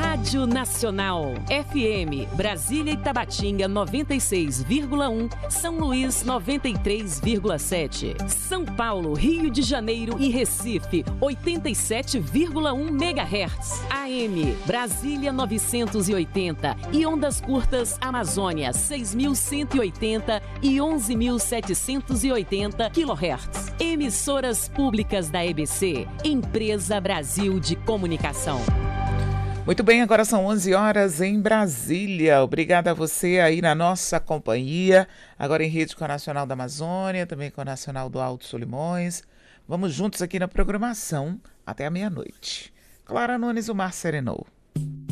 Rádio Nacional, FM, Brasília e Tabatinga 96,1, São Luís 93,7, São Paulo, Rio de Janeiro e Recife 87,1 MHz, AM, Brasília 980 e ondas curtas Amazônia 6.180 e 11.780 kHz. Emissoras públicas da EBC, Empresa Brasil de Comunicação. Muito bem, agora são 11 horas em Brasília. Obrigada a você aí na nossa companhia, agora em rede com a Nacional da Amazônia, também com a Nacional do Alto Solimões. Vamos juntos aqui na programação até a meia-noite. Clara Nunes, o mar serenou.